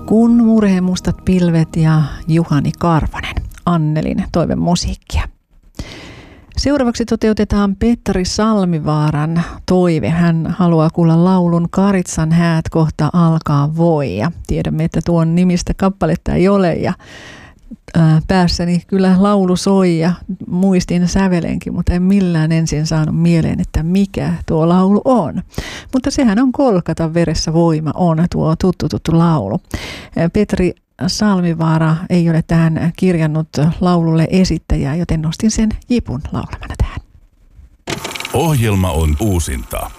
Kun murhemustat pilvet ja Juhani Karvanen, Annelin toivemusiikkia. Seuraavaksi toteutetaan Petteri Salmivaaran toive. Hän haluaa kuulla laulun Karitsan häät kohta alkaa voi. Ja tiedämme, että tuon nimistä kappaletta ei ole ja päässäni kyllä laulu soi ja muistin sävelenkin, mutta en millään ensin saanut mieleen, että mikä tuo laulu on. Mutta sehän on Kolkata veressä voima on tuo tuttu laulu. Petteri Salmivaara ei ole tähän kirjannut laululle esittäjää, joten nostin sen Jipun laulamana tähän. Ohjelma on uusinta.